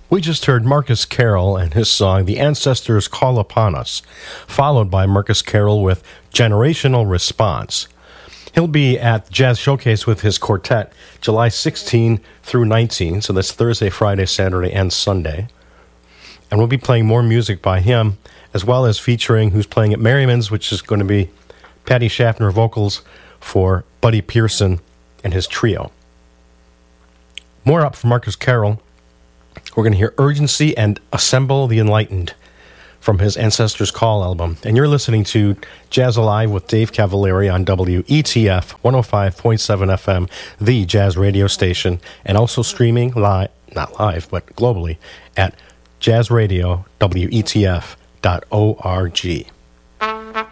We just heard Marcus Carroll and his song, The Ancestors Call Upon Us, followed by Marcus Carroll with Generational Response. He'll be at Jazz Showcase with his quartet July 16 through 19, so that's Thursday, Friday, Saturday, and Sunday. And we'll be playing more music by him, as well as featuring who's playing at Merriman's, which is going to be Patty Schaffner vocals for Buddy Pearson and his trio. More up from Marcus Carroll. We're going to hear Urgency and Assemble the Enlightened from his Ancestors Call album. And you're listening to Jazz Alive with Dave Cavalieri on WETF 105.7 FM, the jazz radio station, and also streaming live, not live, but globally at jazzradiowetf.org.